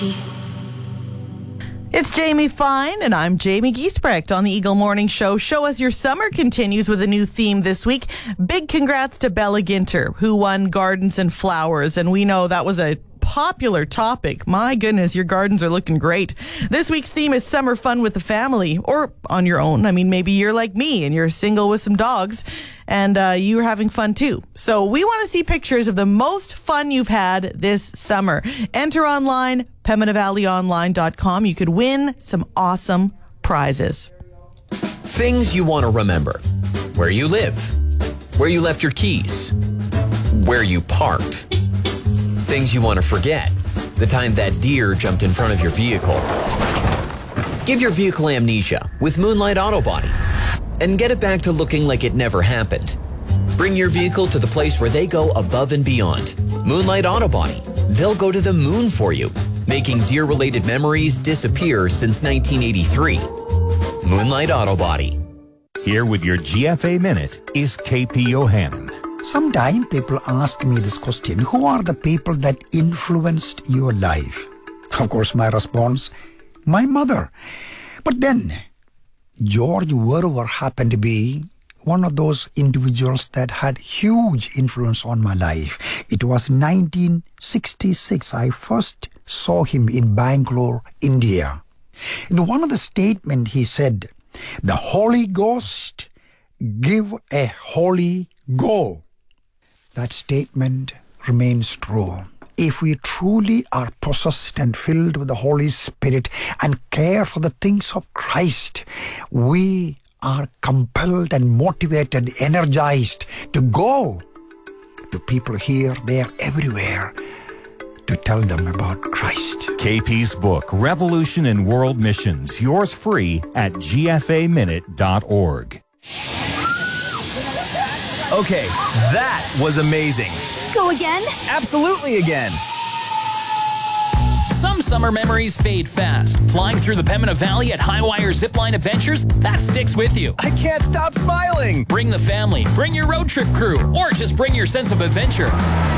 It's Jamie Fine, and I'm Jamie Giesbrecht on the Eagle Morning Show. Show Us Your Summer continues with a new theme this week. Big congrats to Bella Ginter, who won Gardens and Flowers, and we know that was a popular topic. My goodness, your gardens are looking great. This week's theme is summer fun with the family, or on your own. I mean, maybe you're like me and you're single with some dogs, and you're having fun too. So we want to see pictures of the most fun you've had this summer. Enter online, PembinaValleyOnline.com. You could win some awesome prizes. Things you want to remember. Where you live. Where you left your keys. Where you parked. Things you want to forget. The time that deer jumped in front of your vehicle. Give your vehicle amnesia with Moonlight Auto Body and get it back to looking like it never happened. Bring your vehicle to the place where they go above and beyond. Moonlight Auto Body. They'll go to the moon for you, making deer-related memories disappear since 1983. Moonlight Auto Body. Here with your GFA Minute is KP O'Hannon. Sometimes people ask me this question: who are the people that influenced your life? Of course, my response, my mother. But then, George Verwer happened to be one of those individuals that had huge influence on my life. It was 1966. I first saw him in Bangalore, India. In one of the statements, he said, "The Holy Ghost give a holy go." That statement remains true. If we truly are possessed and filled with the Holy Spirit and care for the things of Christ, we are compelled and motivated, energized to go to people here, there, everywhere, to tell them about Christ. KP's book, Revolution in World Missions, yours free at gfaminute.org. Okay, that was amazing. Go again? Absolutely again. Some summer memories fade fast. Flying through the Pembina Valley at Highwire Zipline Adventures, that sticks with you. I can't stop smiling. Bring the family, bring your road trip crew, or just bring your sense of adventure.